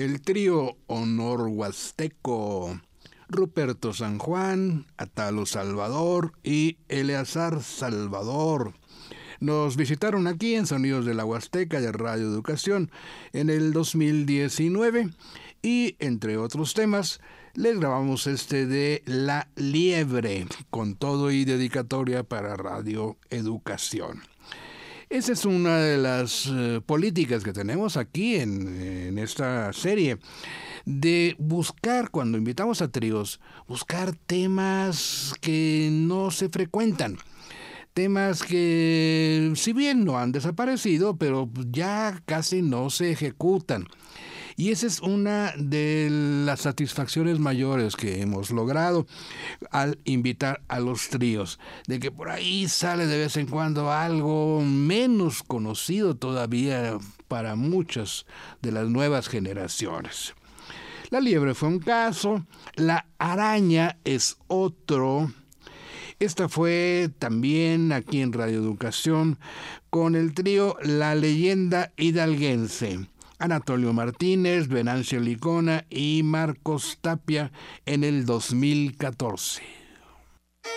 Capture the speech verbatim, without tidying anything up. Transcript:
El trío Honor Huasteco, Ruperto San Juan, Atalo Salvador y Eleazar Salvador, nos visitaron aquí en Sonidos de la Huasteca de Radio Educación en el dos mil diecinueve y, entre otros temas, les grabamos este de La Liebre, con todo y dedicatoria para Radio Educación. Esa es una de las uh, políticas que tenemos aquí en, en esta serie, de buscar, cuando invitamos a tríos, buscar temas que no se frecuentan. Temas que, si bien no han desaparecido, pero ya casi no se ejecutan. Y esa es una de las satisfacciones mayores que hemos logrado al invitar a los tríos, de que por ahí sale de vez en cuando algo menos conocido todavía para muchas de las nuevas generaciones. La Liebre fue un caso, La Araña es otro. Esta fue también aquí en Radio Educación con el trío La Leyenda Hidalguense. Anatolio Martínez, Venancio Licona y Marcos Tapia en el dos mil catorce.